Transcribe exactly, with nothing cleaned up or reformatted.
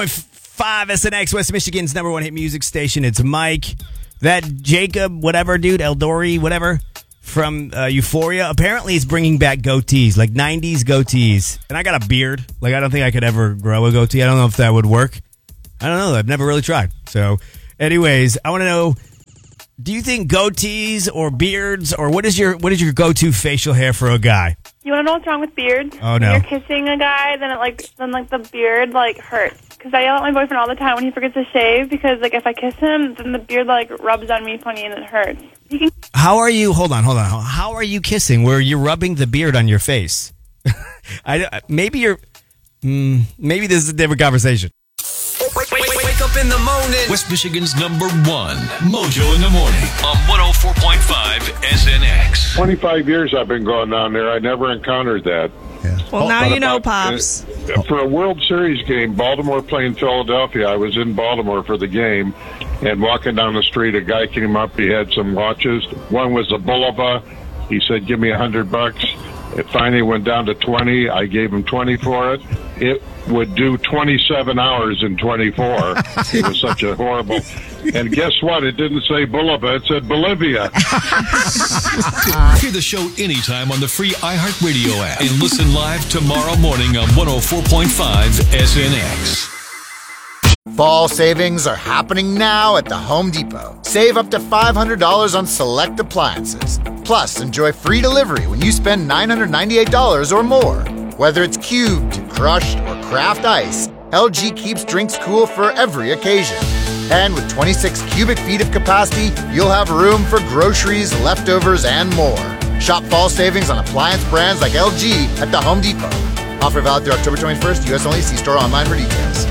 Five S N X, West Michigan's number one hit music station. It's Mike. That Jacob, whatever dude, Eldori, whatever, from uh, Euphoria, apparently is bringing back goatees, like nineties goatees. And I got a beard. Like, I don't think I could ever grow a goatee. I don't know if that would work. I don't know. I've never really tried. So, anyways, I want to know, do you think goatees or beards, or what is your what is your go-to facial hair for a guy? You want to know what's wrong with beards? Oh, no. When you're kissing a guy, then it like then like the beard like hurts. Because I yell at my boyfriend all the time when he forgets to shave. Because like if I kiss him, then the beard like rubs on me funny and it hurts. He can. How are you? Hold on, hold on. How are you kissing? Where you're rubbing the beard on your face? I maybe you're. Mm, maybe this is a different conversation. Wake, wake, wake, wake up in the morning. West Michigan's number one, Mojo in the Morning on one oh four point five S N X. twenty-five years I've been going down there. I never encountered that. Yeah. Well, now But you know, about- Pops. uh, For a World Series game, Baltimore playing Philadelphia, I was in Baltimore for the game, and walking down the street, a guy came up. He had some watches. One was a Bulova. He said, give me a hundred bucks. It finally went down to twenty. I gave him twenty for it. It would do twenty-seven hours in twenty-four. It was such a horrible. And guess what? It didn't say Bulova. It said Bolivia. Hear the show anytime on the free iHeartRadio app and listen live tomorrow morning on one oh four point five S N X. Fall savings are happening now at the Home Depot. Save up to five hundred dollars on select appliances. Plus, enjoy free delivery when you spend nine hundred ninety-eight dollars or more. Whether it's cubed, crushed, or craft ice, L G keeps drinks cool for every occasion. And with twenty-six cubic feet of capacity, you'll have room for groceries, leftovers, and more. Shop fall savings on appliance brands like L G at the Home Depot. Offer valid through October twenty-first, U S only. See store online for details.